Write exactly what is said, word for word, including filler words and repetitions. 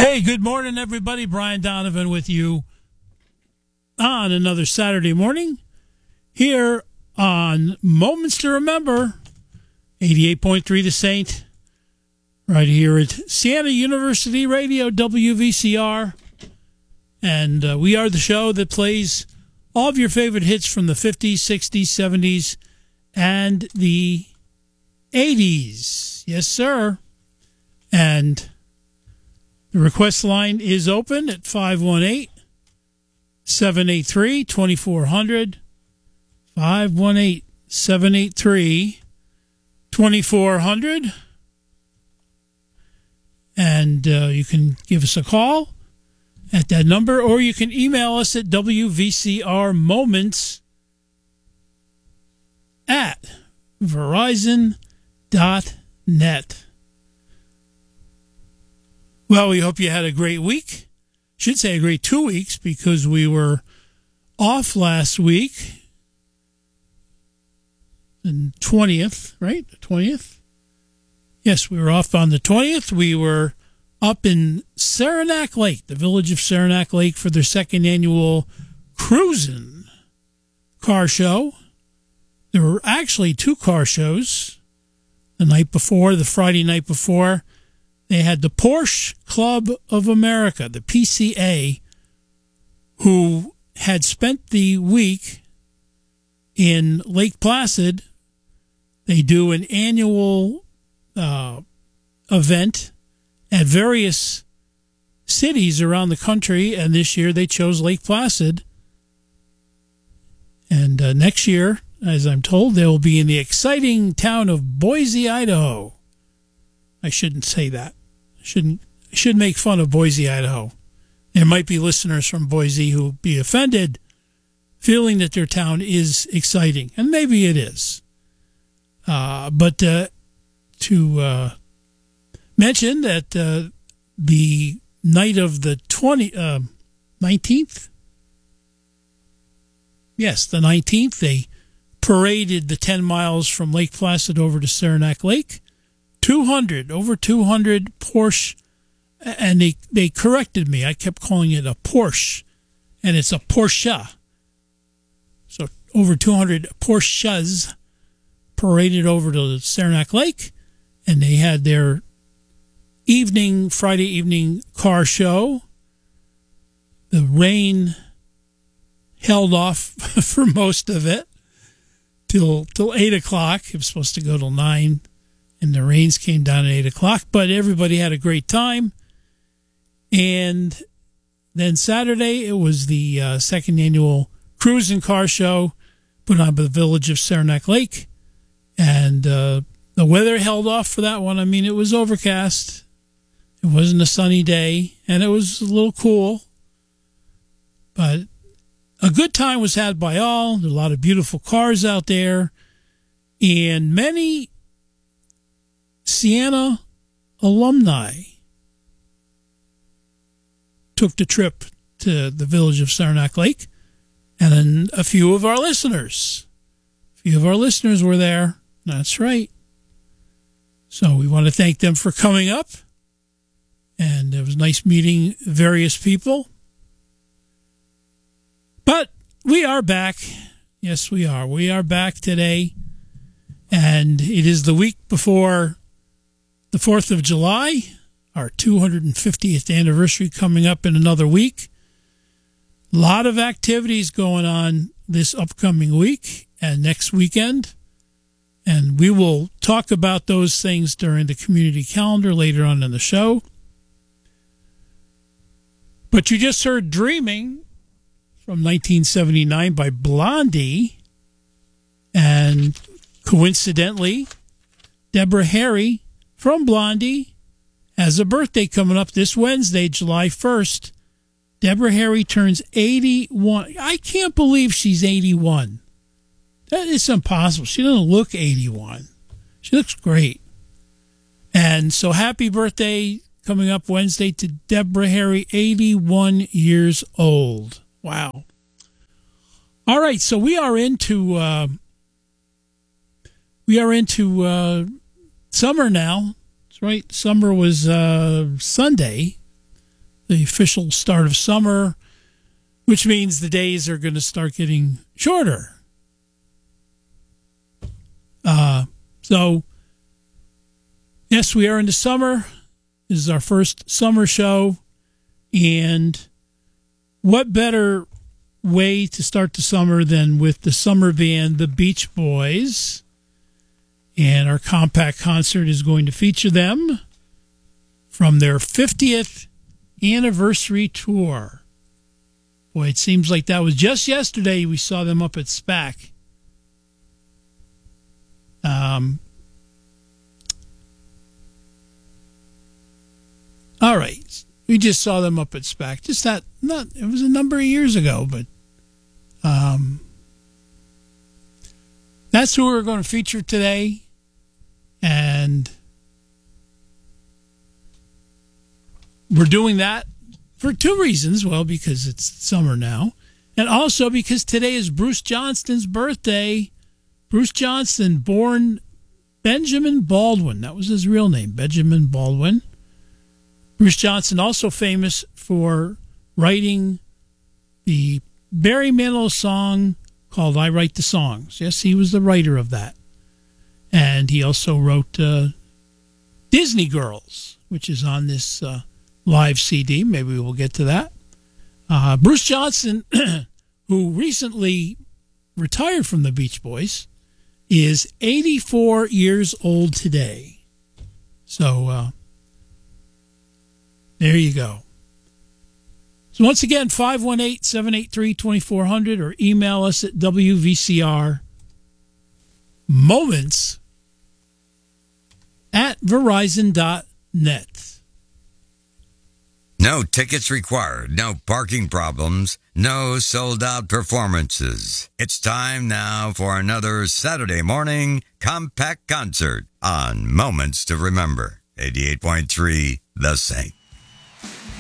Hey, good morning, everybody. Brian Donovan with you on another Saturday morning here on Moments to Remember, eighty-eight point three The Saint, right here at Siena University Radio, W V C R. And uh, we are the show that plays all of your favorite hits from the fifties, sixties, seventies, and the eighties. Yes, sir. And the request line is open at five one eight, seven eight three, two four zero zero, five one eight, seven eight three, two four zero zero. And uh, you can give us a call at that number, or you can email us at W V C R Moments at Verizon dot net. Well, we hope you had a great week. Should say a great two weeks because we were off last week. The twentieth, right? The twentieth? Yes, we were off on the twentieth. We were up in Saranac Lake, the village of Saranac Lake, for their second annual Cruisin' car show. There were actually two car shows the night before, the Friday night before. They had the Porsche Club of America, the P C A, who had spent the week in Lake Placid. They do an annual uh, event at various cities around the country, and this year they chose Lake Placid. And uh, next year, as I'm told, they will be in the exciting town of Boise, Idaho. I shouldn't say that. I shouldn't I should make fun of Boise, Idaho. There might be listeners from Boise who will be offended, feeling that their town is exciting, and maybe it is. Uh, but uh, to uh, mention that uh, the night of the twenty, uh, nineteenth, yes, the nineteenth, they paraded the ten miles from Lake Placid over to Saranac Lake. two hundred, over two hundred Porsche, and they, they corrected me. I kept calling it a Porsche, and it's a Porsche. So over two hundred Porsches paraded over to Saranac Lake, and they had their evening, Friday evening car show. The rain held off for most of it till till eight o'clock. It was supposed to go till nine. And the rains came down at eight o'clock, but everybody had a great time. And then Saturday, it was the uh, second annual Cruisin' Car Show put on by the village of Saranac Lake. And uh, the weather held off for that one. I mean, it was overcast. It wasn't a sunny day, and it was a little cool. But a good time was had by all. There were a lot of beautiful cars out there. And many Siena alumni took the trip to the village of Saranac Lake, and then a few of our listeners. A few of our listeners were there. That's right. So we want to thank them for coming up, and it was nice meeting various people. But we are back. Yes, we are. We are back today, and it is the week before the fourth of July, our two hundred fiftieth anniversary coming up in another week. A lot of activities going on this upcoming week and next weekend. And we will talk about those things during the community calendar later on in the show. But you just heard Dreaming from nineteen seventy-nine by Blondie. And coincidentally, Deborah Harry from Blondie has a birthday coming up this Wednesday, July first. Deborah Harry turns eighty-one. I can't believe she's eighty-one. That is impossible. She doesn't look eighty-one. She looks great. And so happy birthday coming up Wednesday to Deborah Harry, eighty-one years old. Wow. All right, so we are into uh, we are into uh, summer now. That's right. Summer was uh, Sunday. the official start of summer, which means the days are going to start getting shorter. Uh, so, yes, we are into summer. This is our first summer show. And what better way to start the summer than with the summer band, the Beach Boys? And our compact concert is going to feature them from their fiftieth anniversary tour. Boy, it seems like that was just yesterday we saw them up at SPAC. Um, all right. We just saw them up at SPAC. Just that, not, it was a number of years ago, but um, that's who we're going to feature today. And we're doing that for two reasons. Well, because it's summer now, and also because today is Bruce Johnston's birthday. Bruce Johnston, born Benjamin Baldwin. That was his real name, Benjamin Baldwin. Bruce Johnston, also famous for writing the Barry Manilow song called I Write the Songs. Yes, he was the writer of that. And he also wrote uh, Disney Girls, which is on this uh, live C D. Maybe we'll get to that. Uh, Bruce Johnston, who recently retired from the Beach Boys, is eighty-four years old today. So, uh, there you go. So once again, five one eight, seven eight three, two four zero zero or email us at W V C R moments at verizon dot net. No tickets required, no parking problems, no sold-out performances. It's time now for another Saturday morning compact concert on Moments to Remember. eighty-eight point three The Saint.